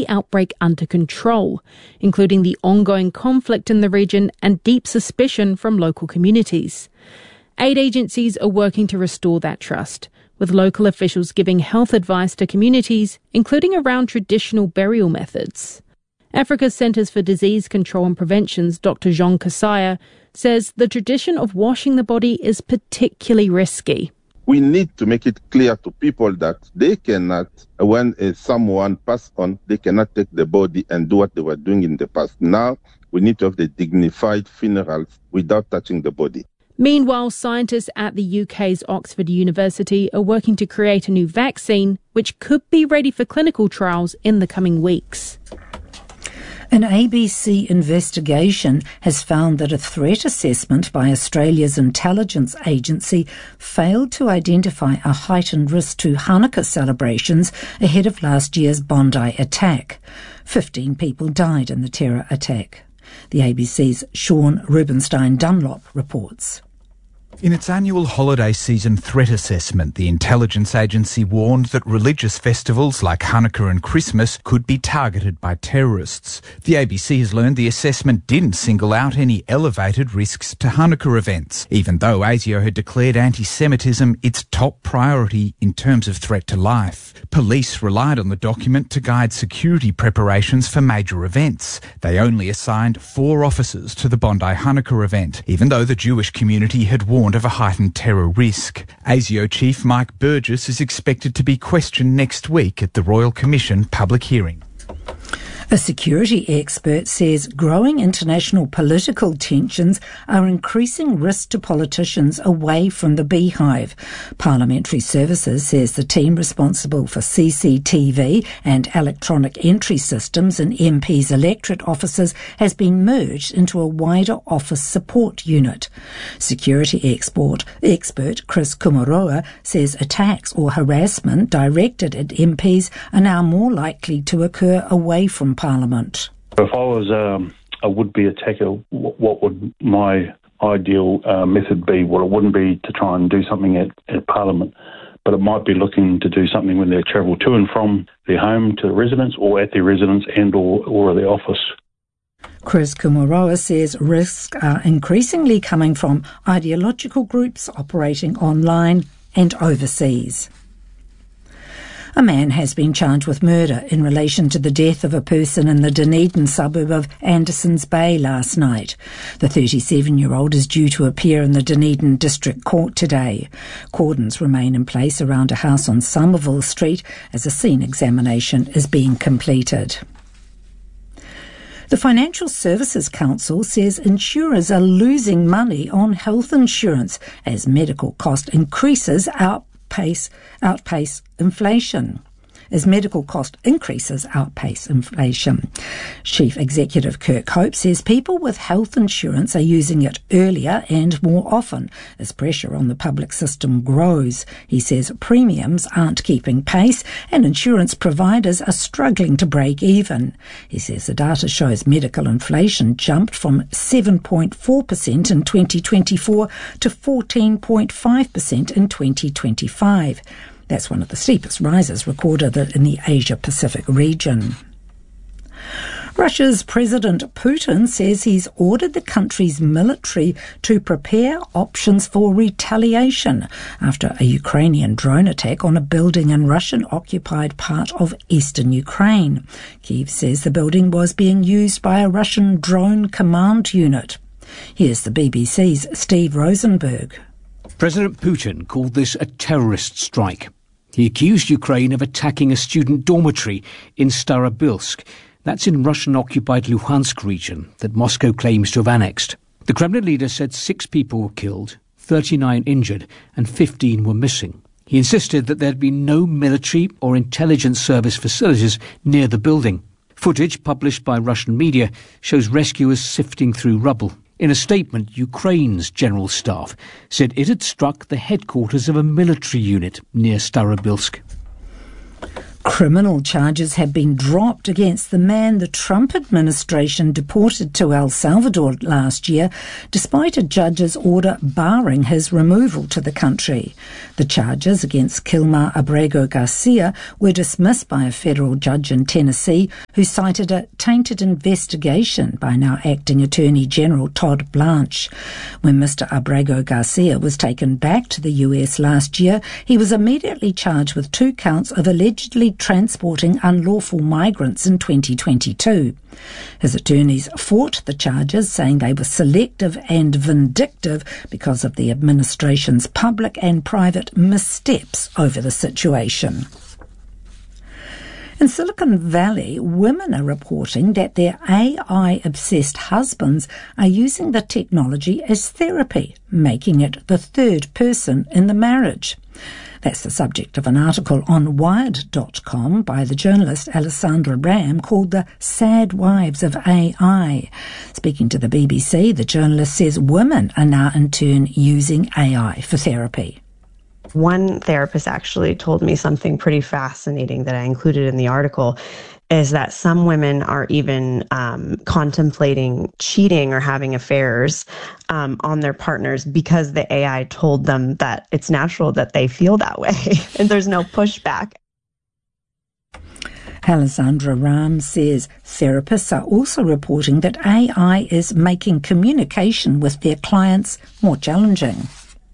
the outbreak under control, including the ongoing conflict in the region and deep suspicion from local communities. Aid agencies are working to restore that trust, with local officials giving health advice to communities, including around traditional burial methods. Africa's Centres for Disease Control and Prevention's Dr. Jean Kasaya says the tradition of washing the body is particularly risky. We need to make it clear to people that they cannot, when someone passes on, they cannot take the body and do what they were doing in the past. Now, we need to have the dignified funerals without touching the body. Meanwhile, scientists at the UK's Oxford University are working to create a new vaccine which could be ready for clinical trials in the coming weeks. An ABC investigation has found that a threat assessment by Australia's intelligence agency failed to identify a heightened risk to Hanukkah celebrations ahead of last year's Bondi attack. 15 people died in the terror attack. The ABC's Sean Rubenstein-Dunlop reports. In its annual holiday season threat assessment, the intelligence agency warned that religious festivals like Hanukkah and Christmas could be targeted by terrorists. The ABC has learned the assessment didn't single out any elevated risks to Hanukkah events, even though ASIO had declared anti-Semitism its top priority in terms of threat to life. Police relied on the document to guide security preparations for major events. They only assigned 4 officers to the Bondi Hanukkah event, even though the Jewish community had warned of a heightened terror risk. ASIO Chief Mike Burgess is expected to be questioned next week at the Royal Commission public hearing. A security expert says growing international political tensions are increasing risk to politicians away from the beehive. Parliamentary Services says the team responsible for CCTV and electronic entry systems in MPs' electorate offices has been merged into a wider office support unit. Security expert Chris Kumaroa says attacks or harassment directed at MPs are now more likely to occur away from Parliament. If I was a would-be attacker, what would my ideal method be? Well, it wouldn't be to try and do something at Parliament, but it might be looking to do something when they travel to and from their home to the residence or at their residence and or their office. Chris Kumaroa says risks are increasingly coming from ideological groups operating online and overseas. A man has been charged with murder in relation to the death of a person in the Dunedin suburb of Andersons Bay last night. The 37-year-old is due to appear in the Dunedin District Court today. Cordons remain in place around a house on Somerville Street as a scene examination is being completed. The Financial Services Council says insurers are losing money on health insurance as medical cost increases outpace inflation. As medical cost increases outpace inflation. Chief Executive Kirk Hope says people with health insurance are using it earlier and more often as pressure on the public system grows. He says premiums aren't keeping pace and insurance providers are struggling to break even. He says the data shows medical inflation jumped from 7.4% in 2024 to 14.5% in 2025. That's one of the steepest rises recorded in the Asia-Pacific region. Russia's President Putin says he's ordered the country's military to prepare options for retaliation after a Ukrainian drone attack on a building in Russian-occupied part of eastern Ukraine. Kyiv says the building was being used by a Russian drone command unit. Here's the BBC's Steve Rosenberg. President Putin called this a terrorist strike. He accused Ukraine of attacking a student dormitory in Starobilsk. That's in Russian-occupied Luhansk region that Moscow claims to have annexed. The Kremlin leader said 6 people were killed, 39 injured, and 15 were missing. He insisted that there had been no military or intelligence service facilities near the building. Footage published by Russian media shows rescuers sifting through rubble. In a statement, Ukraine's general staff said it had struck the headquarters of a military unit near Starobilsk. Criminal charges have been dropped against the man the Trump administration deported to El Salvador last year, despite a judge's order barring his removal to the country. The charges against Kilmar Abrego Garcia were dismissed by a federal judge in Tennessee, who cited a tainted investigation by now Acting Attorney General Todd Blanche. When Mr. Abrego Garcia was taken back to the US last year, he was immediately charged with 2 counts of allegedly transporting unlawful migrants in 2022. His attorneys fought the charges, saying they were selective and vindictive because of the administration's public and private missteps over the situation. In Silicon Valley, women are reporting that their AI-obsessed husbands are using the technology as therapy, making it the third person in the marriage. That's the subject of an article on Wired.com by the journalist Alessandra Ram called The Sad Wives of AI. Speaking to the BBC, the journalist says women are now in turn using AI for therapy. One therapist actually told me something pretty fascinating that I included in the article, is that some women are even contemplating cheating or having affairs on their partners because the AI told them that it's natural that they feel that way and there's no pushback. Alessandra Ram says therapists are also reporting that AI is making communication with their clients more challenging.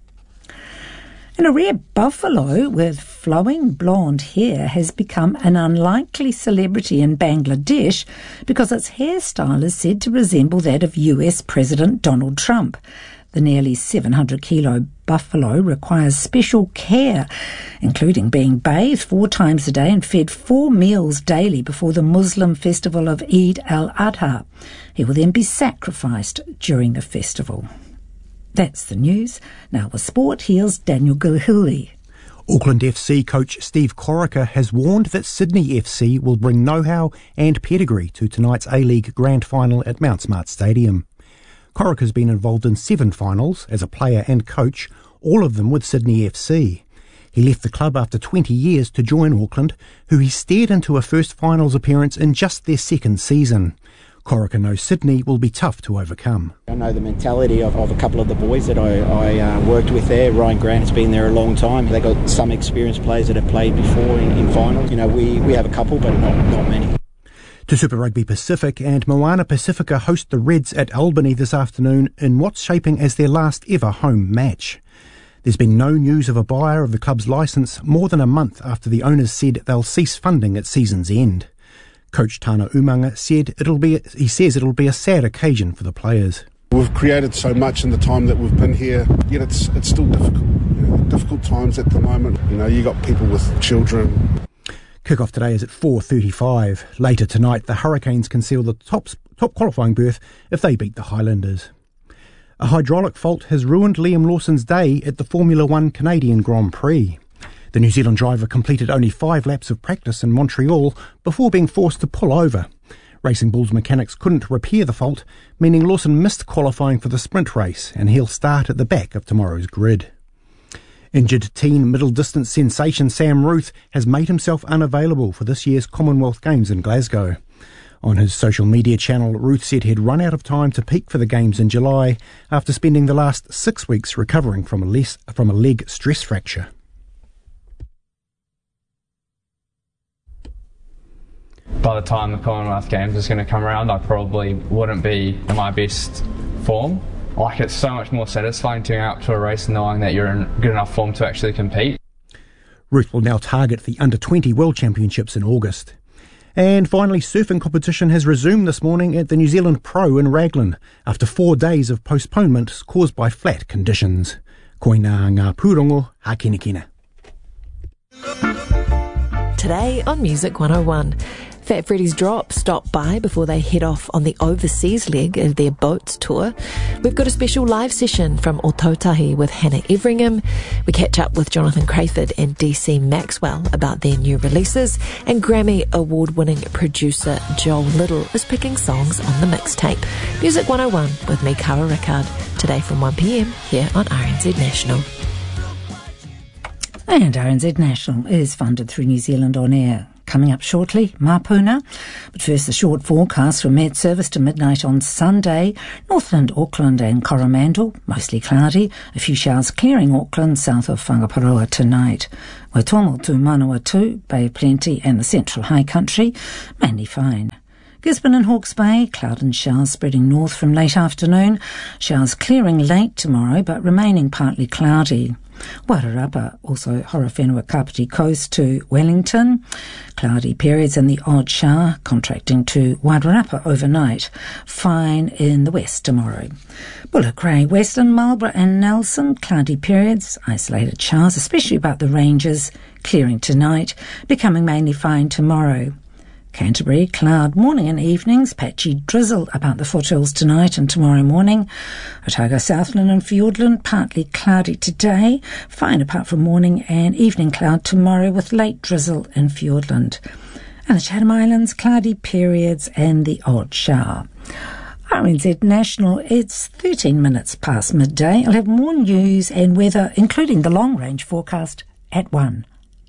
And a rare buffalo with flowing blonde hair has become an unlikely celebrity in Bangladesh because its hairstyle is said to resemble that of US President Donald Trump. The nearly 700-kilo buffalo requires special care, including being bathed 4 times a day and fed 4 meals daily before the Muslim festival of Eid al-Adha. He will then be sacrificed during the festival. That's the news. Now with sport, here's Daniel Gilhilly. Auckland FC coach Steve Corica has warned that Sydney FC will bring know-how and pedigree to tonight's A-League Grand Final at Mount Smart Stadium. Corica's been involved in 7 finals as a player and coach, all of them with Sydney FC. He left the club after 20 years to join Auckland, who he steered into a first finals appearance in just their 2nd season. Corica knows Sydney will be tough to overcome. I know the mentality of a couple of the boys that I worked with there. Ryan Grant has been there a long time. They've got some experienced players that have played before in finals. You know, we have a couple, but not many. To Super Rugby Pacific, and Moana Pacifica host the Reds at Albany this afternoon in what's shaping as their last ever home match. There's been no news of a buyer of the club's licence more than a month after the owners said they'll cease funding at season's end. Coach Tana Umanga says it'll be a sad occasion for the players. We've created so much in the time that we've been here, yet it's still difficult. You know, difficult times at the moment. You know, you got people with children. Kick-off today is at 4:35. Later tonight, the Hurricanes can seal the top qualifying berth if they beat the Highlanders. A hydraulic fault has ruined Liam Lawson's day at the Formula One Canadian Grand Prix. The New Zealand driver completed only 5 laps of practice in Montreal before being forced to pull over. Racing Bull's mechanics couldn't repair the fault, meaning Lawson missed qualifying for the sprint race, and he'll start at the back of tomorrow's grid. Injured teen middle distance sensation Sam Ruth has made himself unavailable for this year's Commonwealth Games in Glasgow. On his social media channel, Ruth said he'd run out of time to peak for the Games in July after spending the last 6 weeks recovering from a leg stress fracture. By the time the Commonwealth Games is going to come around, I probably wouldn't be in my best form. Like, it's so much more satisfying to go out to a race knowing that you're in good enough form to actually compete. Ruth will now target the Under-20 World Championships in August. And finally, surfing competition has resumed this morning at the New Zealand Pro in Raglan after 4 days of postponements caused by flat conditions. Koina ngā pūrongo hakinekina. Today on Music 101. Fat Freddy's Drop stop by before they head off on the overseas leg of their boats tour. We've got a special live session from Otautahi with Hannah Everingham. We catch up with Jonathan Crayford and DC Maxwell about their new releases, and Grammy award-winning producer Joel Little is picking songs on the mixtape. Music 101 with me, Cara Rickard, today from 1pm here on RNZ National. And RNZ National is funded through New Zealand On Air. coming up shortly, Mapuna. But first, the short forecast from Met Service to midnight on Sunday. Northland, Auckland and Coromandel, mostly cloudy. A few showers clearing Auckland, south of Whangaparoa tonight. Waitonga to Manawatu, Bay of Plenty and the Central High Country, mainly fine. Gisborne and Hawke's Bay, cloud and showers spreading north from late afternoon. Showers clearing late tomorrow, but remaining partly cloudy. Wairarapa, also Horowhenua Kapiti Coast to Wellington. Cloudy periods and the odd shower, contracting to Wairarapa overnight. Fine in the west tomorrow. Bullock, Grey, Western, Marlborough and Nelson. Cloudy periods, isolated showers, especially about the ranges. Clearing tonight, becoming mainly fine tomorrow. Canterbury, cloud morning and evenings, patchy drizzle about the foothills tonight and tomorrow morning. Otago, Southland and Fiordland, partly cloudy today, fine apart from morning and evening cloud tomorrow with late drizzle in Fiordland. And the Chatham Islands, cloudy periods and the odd shower. RNZ National, it's 13 minutes past midday. I'll have more news and weather, including the long-range forecast, at 1.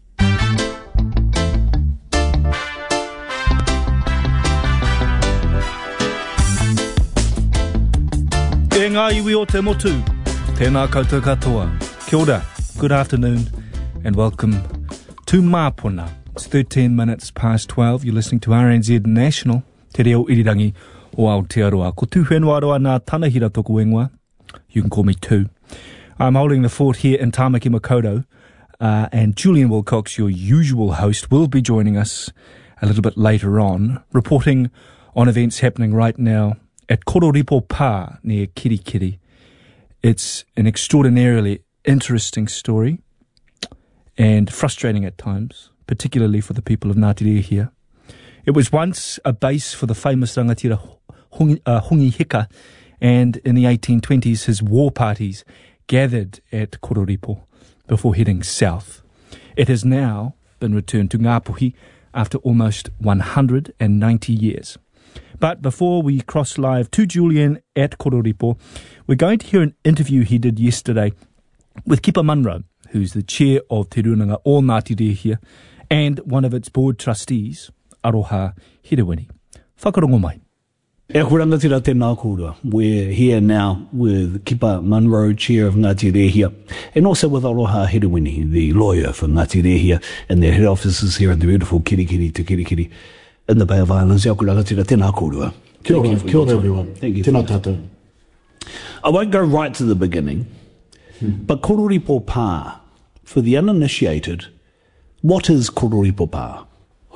E ngā iwi o te motu, tēnā koutou katoa. Kia ora, good afternoon, and welcome to Mapuna. It's 13 minutes past 12. You're listening to RNZ National, te reo irirangi o Aotearoa. Ko tū whenua roa nā tanahira tōku ingoa. You can call me too. I'm holding the fort here in Tāmaki Makaurau, and Julian Wilcox, your usual host, will be joining us a little bit later on, reporting on events happening right now at Kororipo Pā near Kirikiri. It's an extraordinarily interesting story and frustrating at times, particularly for the people of Ngāti Rehia. It was once a base for the famous rangatira Hongi Hika, and in the 1820s his war parties gathered at Kororipo before heading south. It has now been returned to Ngāpuhi after almost 190 years. But before we cross live to Julian at Kororipo, we're going to hear an interview he did yesterday with Kipa Munro, who's the chair of Te Runanga o Ngāti Rehia and one of its board trustees, Aroha Hirewini. Whakarongo mai. E kurangatira tēnā kōrua. We're here now with Kipa Munro, chair of Ngāti Rehia, and also with Aroha Hirewini, the lawyer for Ngāti Rehia, and their head offices here in the beautiful Kirikiri to Kirikiri in the Bay of Islands. E kurangatira tēnā kōrua. Kia ora everyone. Thank you. Tēnā tātou. I won't go right to the beginning, but Kororipo Pā, for the uninitiated, what is Kororipo Pā?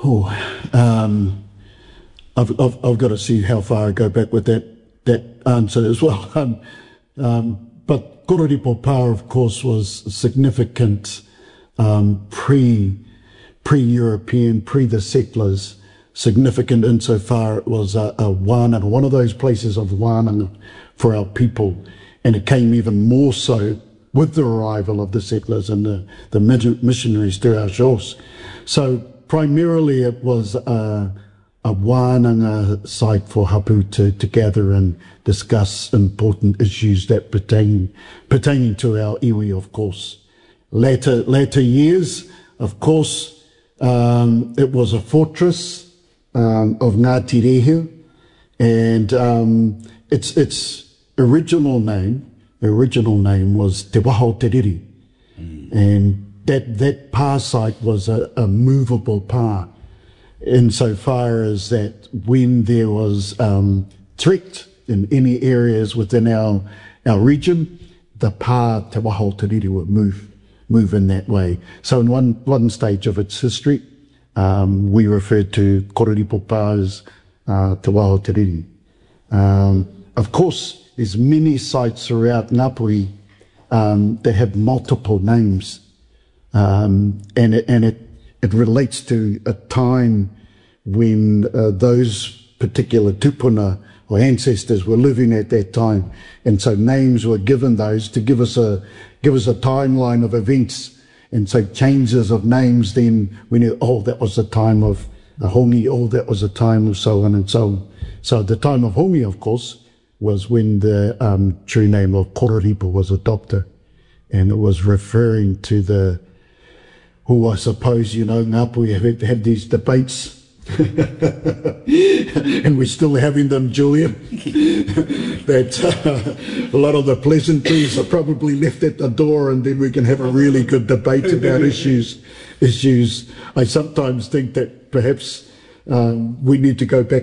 I've got to see how far I go back with that answer as well. But Kororipo Pā, of course, was significant pre-European, pre the settlers, significant insofar it was a wānanga, one of those places of wānanga for our people. And it came even more so with the arrival of the settlers and the missionaries to our shores. So primarily it was a wānanga site for hapu to gather and discuss important issues that pertaining to our iwi, of course. Later years, of course, it was a fortress of Ngāti Rehia, and its original name was Te Waho Te Riri, and that pā site was a movable pā, insofar as that when there was threat in any areas within our region, the pā Te Waho Te Riri would move in that way. So in one stage of its history, we referred to Kororipo Pā as Te Waho Te Riri. Of course, there's many sites throughout Ngāpuhi that have multiple names, and it relates to a time when those particular tupuna or ancestors were living at that time, and so names were given those to give us a timeline of events. And so changes of names, then we knew, that was the time of the Hongi, that was the time of so on and so on. So the time of Hongi, of course, was when the true name of Kororipo was adopted, and it was referring to the who I suppose, Ngāpuhi have had these debates. And we're still having them, Julia, that a lot of the pleasantries are probably left at the door, and then we can have a really good debate about issues. I sometimes think that perhaps we need to go back